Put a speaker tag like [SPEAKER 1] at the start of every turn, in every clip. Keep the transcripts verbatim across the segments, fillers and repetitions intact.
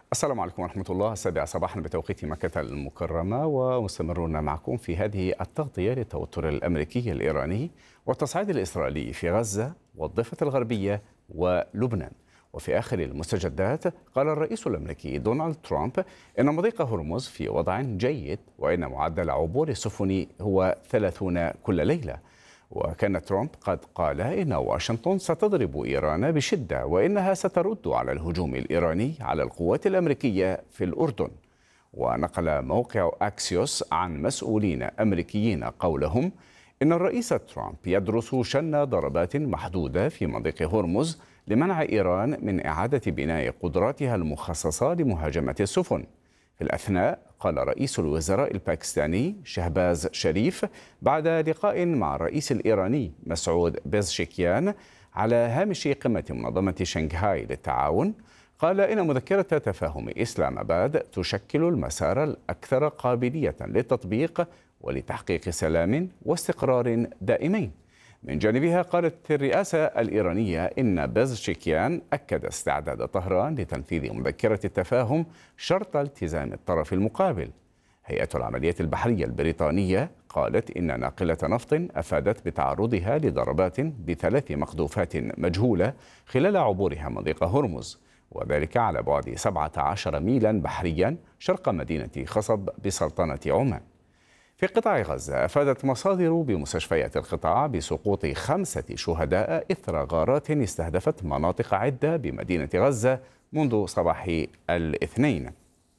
[SPEAKER 1] السلام عليكم ورحمة الله. السابعة صباحا بتوقيت مكة المكرمة، ومستمرون معكم في هذه التغطية للتوتر الأمريكي الإيراني والتصعيد الإسرائيلي في غزة والضفة الغربية ولبنان. وفي آخر المستجدات، قال الرئيس الأمريكي دونالد ترامب إن مضيق هرمز في وضع جيد، وإن معدل عبور السفن هو ثلاثون كل ليلة. وكان ترامب قد قال إن واشنطن ستضرب إيران بشدة، وإنها سترد على الهجوم الإيراني على القوات الأمريكية في الأردن. ونقل موقع أكسيوس عن مسؤولين أمريكيين قولهم إن الرئيس ترامب يدرس شن ضربات محدودة في مضيق هرمز لمنع إيران من إعادة بناء قدراتها المخصصة لمهاجمة السفن. في الأثناء، قال رئيس الوزراء الباكستاني شهباز شريف بعد لقاء مع الرئيس الإيراني مسعود بيزشكيان على هامش قمة منظمة شنغهاي للتعاون، قال إن مذكرة تفاهم إسلام آباد تشكل المسار الأكثر قابلية للتطبيق ولتحقيق سلام واستقرار دائمين. من جانبها، قالت الرئاسة الإيرانية إن بيزشكيان أكد استعداد طهران لتنفيذ مذكرة التفاهم شرط التزام الطرف المقابل. هيئة العمليات البحرية البريطانية قالت إن ناقلة نفط أفادت بتعرضها لضربات بثلاث مقذوفات مجهولة خلال عبورها مضيق هرمز، وذلك على بعد سبعة عشر ميلا بحريا شرق مدينة خصب بسلطنة عمان. في قطاع غزة، أفادت مصادر بمستشفيات القطاع بسقوط خمسة شهداء إثر غارات استهدفت مناطق عدة بمدينة غزة منذ صباح الاثنين.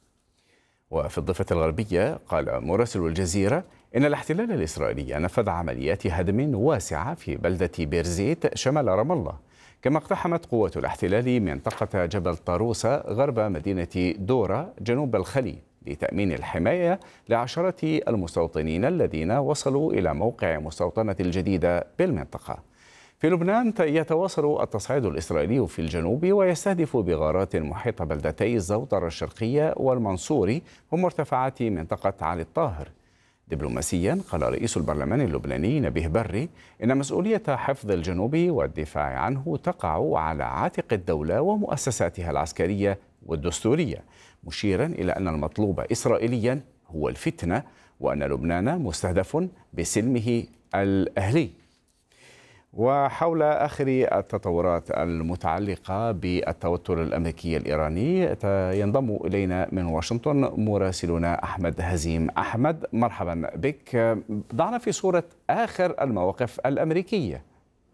[SPEAKER 1] وفي الضفة الغربية، قال مراسل الجزيرة إن الاحتلال الإسرائيلي نفذ عمليات هدم واسعة في بلدة بيرزيت شمال رام الله، كما اقتحمت قوات الاحتلال منطقة جبل طاروسة غرب مدينة دورة جنوب الخليل لتأمين الحماية لعشرات المستوطنين الذين وصلوا إلى موقع مستوطنة الجديدة بالمنطقة. في لبنان، يتواصل التصعيد الإسرائيلي في الجنوب، ويستهدف بغارات محيط بلدتي الزوطرة الشرقية والمنصوري ومرتفعات منطقة علي الطاهر. دبلوماسيا، قال رئيس البرلمان اللبناني نبيه بري إن مسؤولية حفظ الجنوب والدفاع عنه تقع على عاتق الدولة ومؤسساتها العسكرية والدستورية، مشيرا إلى أن المطلوب إسرائيليا هو الفتنة، وأن لبنان مستهدف بسلمه الأهلي. وحول آخر التطورات المتعلقة بالتوتر الأمريكي الإيراني، ينضم إلينا من واشنطن مراسلنا أحمد هزيم. أحمد، مرحبا بك. ضعنا في صورة آخر المواقف الأمريكية.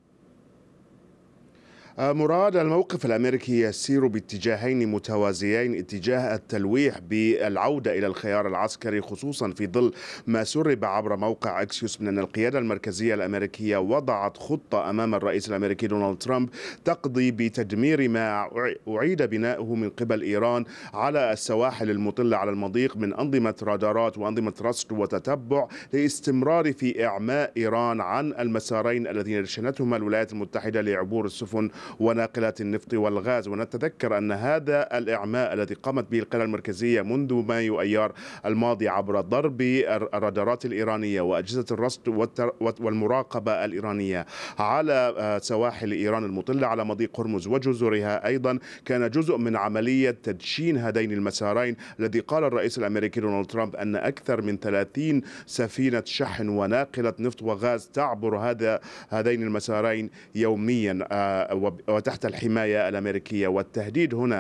[SPEAKER 2] مراد، الموقف الأمريكي يسير باتجاهين متوازيين: اتجاه التلويح بالعودة إلى الخيار العسكري، خصوصا في ظل ما سرب عبر موقع أكسيوس من أن القيادة المركزية الأمريكية وضعت خطة أمام الرئيس الأمريكي دونالد ترامب تقضي بتدمير ما أعيد بناؤه من قبل إيران على السواحل المطلة على المضيق من أنظمة رادارات وأنظمة رصد وتتبع، لاستمرار في إعماء إيران عن المسارين الذين شنتهما الولايات المتحدة لعبور السفن وناقلات النفط والغاز. ونتذكر أن هذا الإعماء الذي قامت به القيادة المركزية منذ مايو أيار الماضي عبر ضرب الرادارات الإيرانية وأجهزة الرصد والمراقبة الإيرانية على سواحل إيران المطلة على مضيق هرمز وجزرها أيضا، كان جزء من عملية تدشين هذين المسارين، الذي قال الرئيس الأمريكي دونالد ترامب أن أكثر من ثلاثين سفينة شحن وناقلة نفط وغاز تعبر هذا هذين المسارين يوميا وتحت الحماية الأمريكية. والتهديد هنا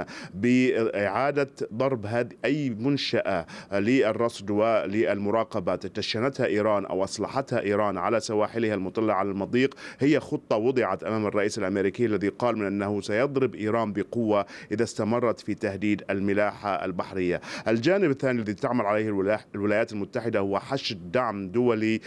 [SPEAKER 2] بإعادة ضرب هذه أي منشأة للرصد وللمراقبة تدشنتها إيران أو أصلحتها إيران على سواحلها المطلة على المضيق هي خطة وضعت أمام الرئيس الأمريكي، الذي قال من أنه سيضرب إيران بقوة إذا استمرت في تهديد الملاحة البحرية. الجانب الثاني الذي تعمل عليه الولايات المتحدة هو حشد دعم دولي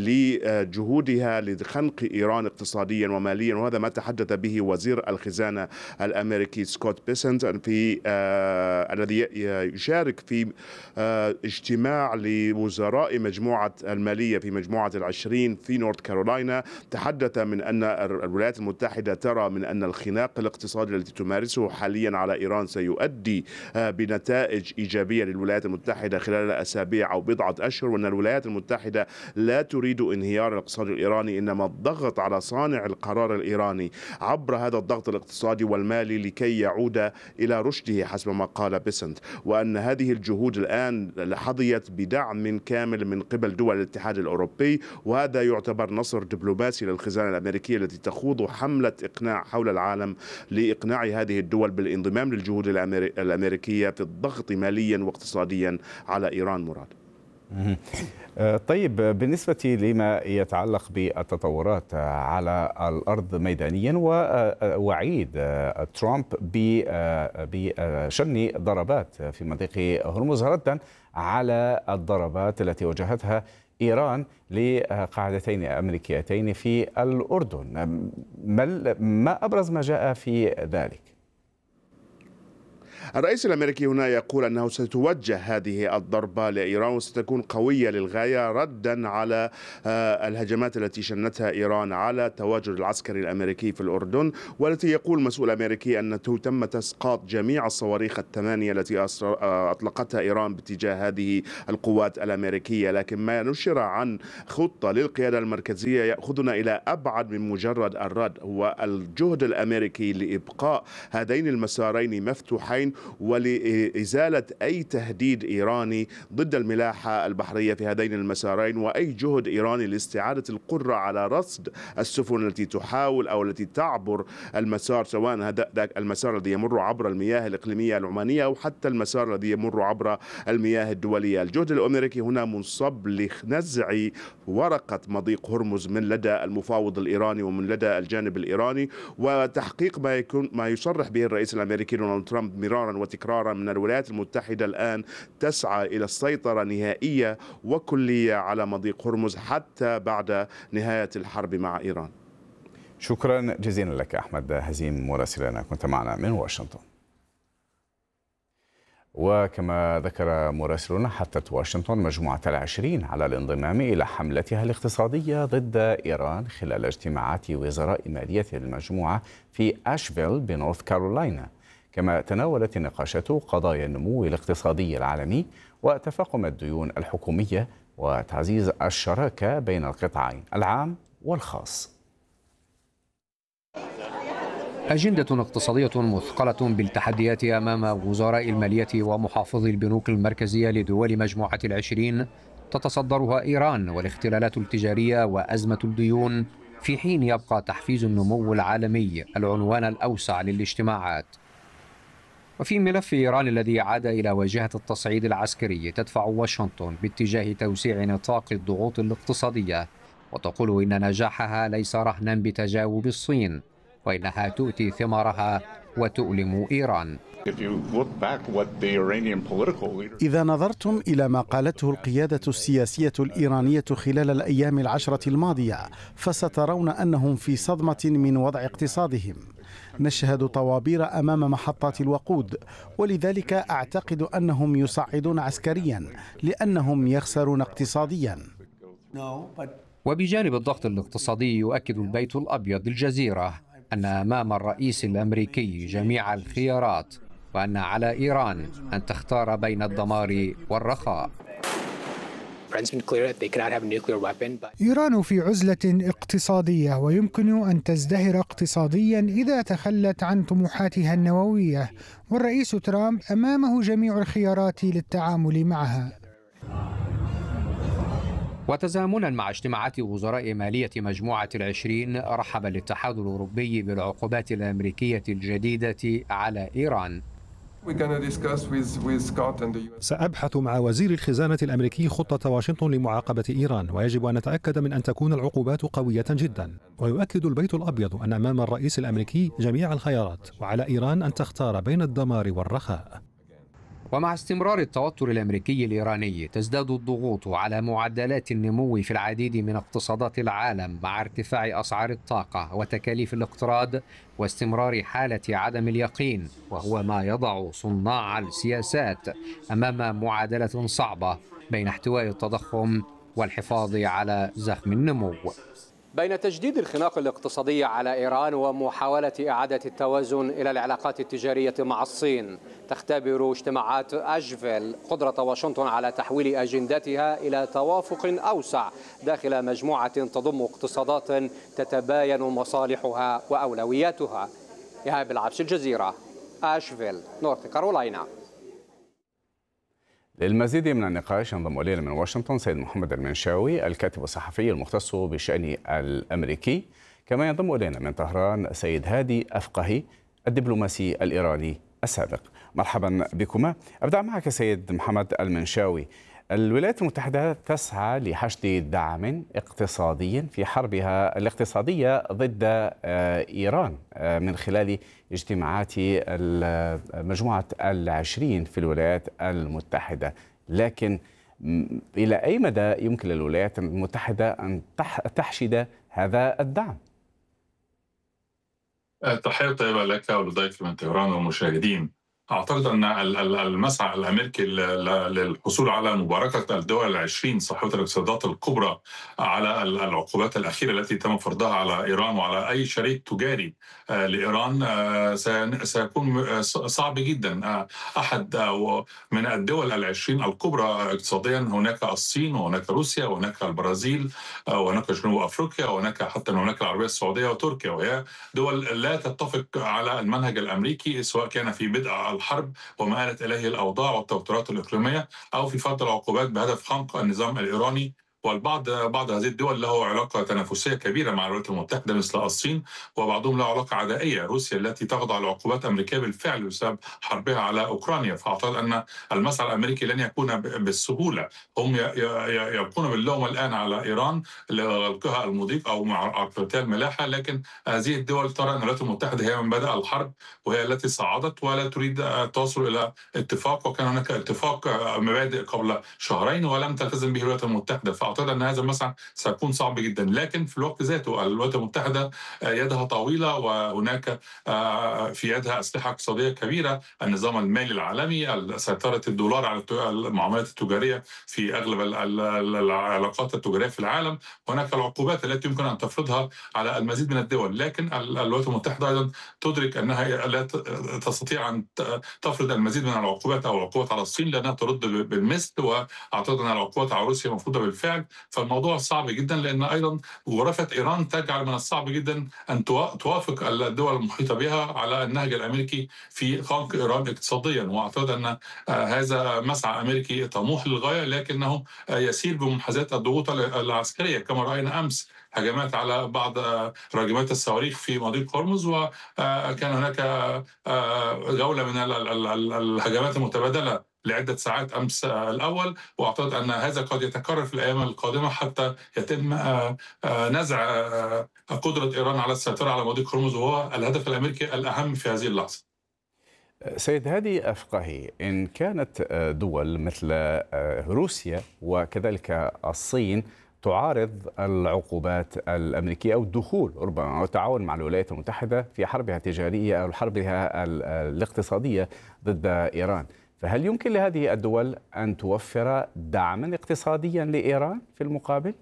[SPEAKER 2] لجهودها لخنق إيران اقتصاديا وماليا، وهذا ما تحدث به وزير الخزانة الأمريكي سكوت بيسنت في آه الذي يشارك في آه اجتماع لوزراء مجموعة المالية في مجموعة العشرين في نورث كارولاينا. تحدث من أن الولايات المتحدة ترى من أن الخناق الاقتصادي الذي تمارسه حاليا على إيران سيؤدي آه بنتائج إيجابية للولايات المتحدة خلال أسابيع أو بضعة أشهر، وأن الولايات المتحدة لا تريد انهيار الاقتصاد الإيراني، إنما الضغط على صانع القرار الإيراني عبر هذا هذا الضغط الاقتصادي والمالي لكي يعود إلى رشده حسب ما قال بيسنت، وأن هذه الجهود الآن حظيت بدعم كامل من قبل دول الاتحاد الأوروبي، وهذا يعتبر نصر دبلوماسي للخزانة الأمريكية التي تخوض حملة إقناع حول العالم لإقناع هذه الدول بالانضمام للجهود الأمريكية في الضغط ماليا واقتصاديا على إيران. مراد.
[SPEAKER 1] طيب، بالنسبة لما يتعلق بالتطورات على الأرض ميدانيا ووعيد ترامب بشن ضربات في منطقة هرمز ردا على الضربات التي وجهتها إيران لقاعدتين أمريكيتين في الأردن، ما أبرز ما جاء في ذلك؟
[SPEAKER 2] الرئيس الأمريكي هنا يقول أنه ستوجه هذه الضربة لإيران وستكون قوية للغاية ردا على الهجمات التي شنتها إيران على التواجد العسكري الأمريكي في الأردن، والتي يقول مسؤول أمريكي أنه تم إسقاط جميع الصواريخ الثمانية التي أطلقتها إيران باتجاه هذه القوات الأمريكية. لكن ما نشر عن خطة للقيادة المركزية يأخذنا إلى أبعد من مجرد الرد، هو الجهد الأمريكي لإبقاء هذين المسارين مفتوحين ولإزالة أي تهديد إيراني ضد الملاحة البحرية في هذين المسارين، وأي جهد إيراني لاستعادة القدرة على رصد السفن التي تحاول أو التي تعبر المسار، سواء هذا المسار الذي يمر عبر المياه الإقليمية العمانية أو حتى المسار الذي يمر عبر المياه الدولية. الجهد الأمريكي هنا منصب لنزع ورقة مضيق هرمز من لدى المفاوض الإيراني ومن لدى الجانب الإيراني، وتحقيق ما يكون ما يصرح به الرئيس الأمريكي دونالد ترامب مرارا وتكرارا من الولايات المتحدة الآن تسعى إلى السيطرة نهائية وكلية على مضيق هرمز حتى بعد نهاية الحرب مع إيران.
[SPEAKER 1] شكرا جزيلا لك أحمد هزيم مراسلنا، كنت معنا من واشنطن. وكما ذكر مراسلنا، حثت واشنطن مجموعة العشرين على الانضمام إلى حملتها الاقتصادية ضد إيران خلال اجتماعات وزراء مالية المجموعة في أشفيل بنورث كارولاينا. كما تناولت النقاشات قضايا النمو الاقتصادي العالمي وتفاقم الديون الحكومية وتعزيز الشراكة بين القطاعين العام والخاص.
[SPEAKER 3] أجندة اقتصادية مثقلة بالتحديات أمام وزراء المالية ومحافظي البنوك المركزية لدول مجموعة العشرين تتصدرها إيران والاختلالات التجارية وأزمة الديون، في حين يبقى تحفيز النمو العالمي العنوان الأوسع للاجتماعات. وفي ملف إيران الذي عاد إلى واجهة التصعيد العسكري، تدفع واشنطن باتجاه توسيع نطاق الضغوط الاقتصادية، وتقول إن نجاحها ليس رهنا بتجاوب الصين، وإنها تؤتي ثمارها وتؤلم إيران.
[SPEAKER 4] إذا نظرتم إلى ما قالته القيادة السياسية الإيرانية خلال الأيام العشرة الماضية، فسترون أنهم في صدمة من وضع اقتصادهم. نشهد طوابير أمام محطات الوقود، ولذلك أعتقد أنهم يصعدون عسكريا لأنهم يخسرون اقتصاديا.
[SPEAKER 3] وبجانب الضغط الاقتصادي، يؤكد البيت الأبيض الجزيرة أن أمام الرئيس الأمريكي جميع الخيارات، وأن على إيران أن تختار بين الدمار والرخاء.
[SPEAKER 5] إيران في عزلة اقتصادية، ويمكن أن تزدهر اقتصاديا إذا تخلت عن طموحاتها النووية، والرئيس ترامب أمامه جميع الخيارات للتعامل معها.
[SPEAKER 3] وتزامنا مع اجتماعات وزراء مالية مجموعة العشرين، رحب الاتحاد الأوروبي بالعقوبات الأمريكية الجديدة على إيران.
[SPEAKER 6] سأبحث مع وزير الخزانة الأمريكي خطة واشنطن لمعاقبة إيران، ويجب أن نتأكد من أن تكون العقوبات قوية جدا. ويؤكد البيت الأبيض أن أمام الرئيس الأمريكي جميع الخيارات، وعلى إيران أن تختار بين الدمار والرخاء.
[SPEAKER 3] ومع استمرار التوتر الأمريكي الإيراني، تزداد الضغوط على معدلات النمو في العديد من اقتصادات العالم، مع ارتفاع أسعار الطاقة وتكاليف الاقتراض واستمرار حالة عدم اليقين، وهو ما يضع صناع السياسات أمام معادلة صعبة بين احتواء التضخم والحفاظ على زخم النمو. بين تجديد الخناق الاقتصادي على إيران ومحاولة إعادة التوازن إلى العلاقات التجارية مع الصين، تختبر اجتماعات أشفيل قدرة واشنطن على تحويل أجندتها إلى توافق أوسع داخل مجموعة تضم اقتصادات تتباين مصالحها وأولوياتها. إيهاب العبس، الجزيرة، آشفيل، نورث كارولاينا.
[SPEAKER 1] للمزيد من النقاش ينضم إلينا من واشنطن سيد محمد المنشاوي الكاتب الصحفي المختص بالشأن الأمريكي، كما ينضم إلينا من طهران سيد هادي أفقهي الدبلوماسي الإيراني السابق. مرحبا بكما. أبدأ معك سيد محمد المنشاوي. الولايات المتحدة تسعى لحشد دعم اقتصادي في حربها الاقتصادية ضد إيران من خلال اجتماعات مجموعة العشرين في الولايات المتحدة، لكن إلى أي مدى يمكن للولايات المتحدة أن تحشد هذا الدعم؟
[SPEAKER 7] تحية طيبة لك ولضيفك من طهران والمشاهدين. أعتقد أن المسعى الأمريكي للحصول على مباركة الدول العشرين صاحبة الاقتصادات الكبرى على العقوبات الأخيرة التي تم فرضها على إيران وعلى أي شريك تجاري لإيران سيكون صعب جدا. أحد من الدول العشرين الكبرى اقتصاديا هناك الصين وهناك روسيا وهناك البرازيل وهناك جنوب أفريقيا وهناك حتى المملكة العربية السعودية وتركيا، وهي دول لا تتفق على المنهج الأمريكي سواء كان في بدء الحرب وما آلت إليه الأوضاع والتوترات الإقليمية أو في فرض العقوبات بهدف خنق النظام الإيراني. والبعض بعض هذه الدول له علاقة تنافسية كبيرة مع الولايات المتحدة مثل الصين، وبعضهم له علاقة عدائية، روسيا التي تخضع لعقوبات أمريكية بالفعل بسبب حربها على أوكرانيا. فأعتقد أن المسعى الأمريكي لن يكون بالسهولة. هم يبقون باللوم الآن على إيران لغلقها المضيق أو مع عقوبتها الملاحة، لكن هذه الدول ترى أن الولايات المتحدة هي من بدأ الحرب وهي التي صعدت ولا تريد التوصل إلى اتفاق، وكان هناك اتفاق مبادئ قبل شهرين ولم تلتزم به الولايات المتحدة. أعتقد أن هذا المسعى سيكون صعب جدا، لكن في الوقت ذاته الولايات المتحدة يدها طويلة وهناك في يدها أسلحة اقتصادية كبيرة، النظام المالي العالمي، سيطرة الدولار على المعاملات التجارية في أغلب العلاقات التجارية في العالم، هناك العقوبات التي يمكن أن تفرضها على المزيد من الدول. لكن الولايات المتحدة أيضا تدرك أنها لا تستطيع أن تفرض المزيد من العقوبات أو العقوبات على الصين لأنها ترد بالمثل، وأعتقد أن العقوبات على روسيا مفروضة بالفعل. فالموضوع صعب جدا، لأن أيضا جغرافية إيران تجعل من الصعب جدا أن توافق الدول المحيطة بها على النهج الأمريكي في خنق إيران اقتصاديا. وأعتقد أن هذا مسعى أمريكي طموح للغاية، لكنه يسير بمنحازة الضغوط العسكرية، كما رأينا أمس هجمات على بعض راجمات الصواريخ في مضيق هرمز، وكان هناك جولة من الهجمات المتبادلة لعدة ساعات أمس الأول. وأعتقد أن هذا قد يتكرر في الأيام القادمة حتى يتم نزع قدرة إيران على السيطرة على مضيق هرمز، وهو الهدف الأمريكي الأهم في هذه اللحظة.
[SPEAKER 1] سيد هادي أفقهي، إن كانت دول مثل روسيا وكذلك الصين تعارض العقوبات الأمريكية أو الدخول ربما أو التعاون مع الولايات المتحدة في حربها التجارية أو حربها الاقتصادية ضد إيران، فهل يمكن لهذه الدول أن توفر دعما اقتصاديا لإيران في المقابل؟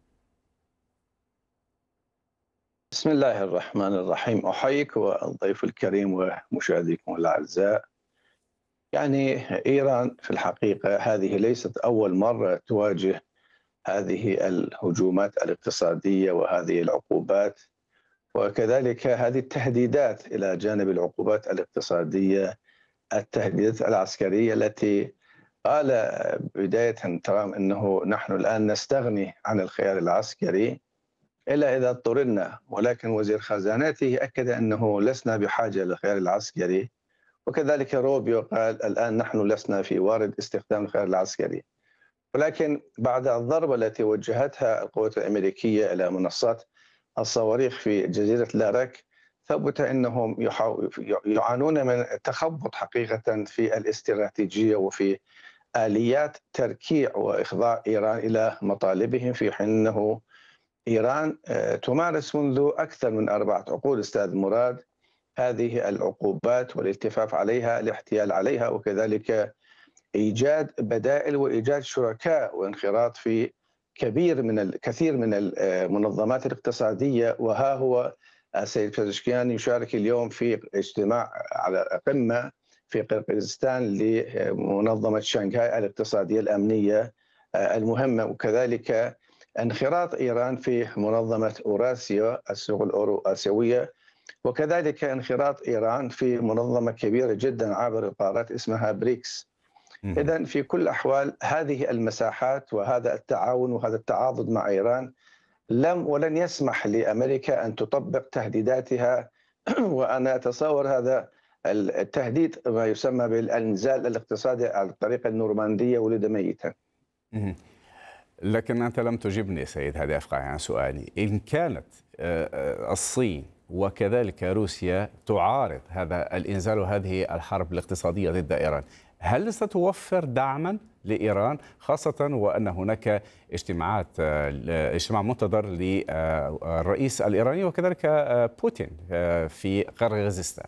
[SPEAKER 8] بسم الله الرحمن الرحيم. أحييك والضيف الكريم ومشاهديكم الأعزاء. يعني إيران في الحقيقة هذه ليست أول مرة تواجه هذه الهجومات الاقتصادية وهذه العقوبات، وكذلك هذه التهديدات إلى جانب العقوبات الاقتصادية، التهديدات العسكرية التي قال بداية ترامب أنه نحن الآن نستغني عن الخيار العسكري إلا إذا اضطررنا، ولكن وزير خزانته أكد أنه لسنا بحاجة للخيار العسكري، وكذلك روبيو قال الآن نحن لسنا في وارد استخدام الخيار العسكري. ولكن بعد الضربة التي وجهتها القوات الأمريكية إلى منصات الصواريخ في جزيرة لارك، ثبت أنهم يعانون من تخبط حقيقة في الاستراتيجية وفي آليات تركيع وإخضاع إيران إلى مطالبهم، في حين أنه إيران تمارس منذ أكثر من أربعة عقود أستاذ مراد هذه العقوبات والالتفاف عليها، الاحتيال عليها، وكذلك إيجاد بدائل وإيجاد شركاء وانخراط في كبير من الكثير من المنظمات الاقتصادية. وها هو السيد بيزشكيان يشارك اليوم في اجتماع على قمة في قرقيزستان لمنظمة شنغهاي الاقتصادية الأمنية المهمة، وكذلك انخراط إيران في منظمة أوراسيا السوق الأورو آسيوية، وكذلك انخراط إيران في منظمة كبيرة جدا عبر القارات اسمها بريكس. إذن في كل الأحوال هذه المساحات وهذا التعاون وهذا التعاضد مع إيران لم ولن يسمح لأمريكا أن تطبق تهديداتها وأنا أتصور هذا التهديد ما يسمى بالإنزال الاقتصادي على الطريقة النورماندية ولد ميتا.
[SPEAKER 1] لكن أنت لم تجبني سيد هادي أفقع عن سؤالي. إن كانت الصين وكذلك روسيا تعارض هذا الإنزال وهذه الحرب الاقتصادية ضد إيران، هل ستوفر دعما لإيران، خاصة وأن هناك اجتماعات اجتماع منتظر للرئيس الإيراني وكذلك بوتين في قرغيزستان؟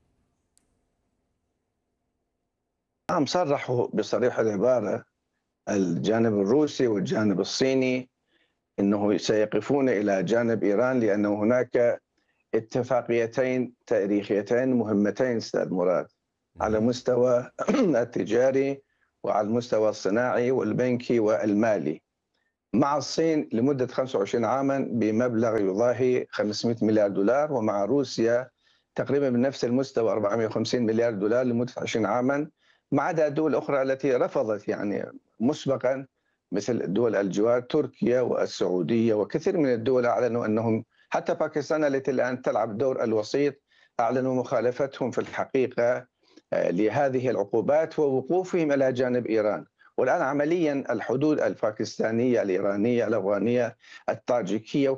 [SPEAKER 8] نعم، صرحوا بصريح العبارة الجانب الروسي والجانب الصيني أنه سيقفون إلى جانب إيران لأن هناك اتفاقيتين تاريخيتين مهمتين أستاذ مراد على مستوى التجاري وعلى المستوى الصناعي والبنكي والمالي مع الصين لمدة خمسة وعشرين عاما بمبلغ يضاهي خمسمائة مليار دولار، ومع روسيا تقريبا بنفس المستوى أربعمائة وخمسين مليار دولار لمدة عشرين عاما، ما عدا الدول الأخرى التي رفضت يعني مسبقا مثل دول الجوار تركيا والسعودية وكثير من الدول أعلنوا أنهم، حتى باكستان التي الآن تلعب دور الوسيط أعلنوا مخالفتهم في الحقيقة لهذه العقوبات ووقوفهم إلى جانب إيران. والآن عمليا الحدود الباكستانية الإيرانية الأفغانية الطاجيكية